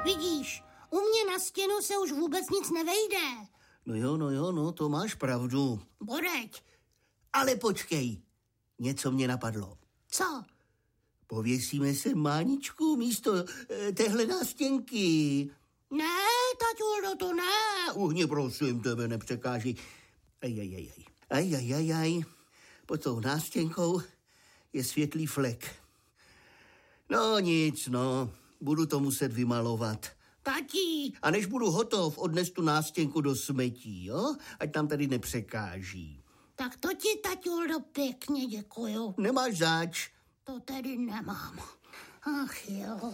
Vidíš, u mě na stěnu se už vůbec nic nevejde. No jo, to máš pravdu. Boreď. Ale počkej, něco mě napadlo. Co? Pověsíme se, Máničku, místo téhle nástěnky. Ne, taťuldo, to ne. Uhni, prosím tebe, nepřekáží. Aj. Pod tou nástěnkou je světlý flek. No nic, budu to muset vymalovat. Tati. A než budu hotov, odnes tu nástěnku do smetí, jo? Ať tam tady nepřekáží. Tak to ti, taťuldo, pěkně děkuju. Nemáš zač. To tedy nemám. Ach jo.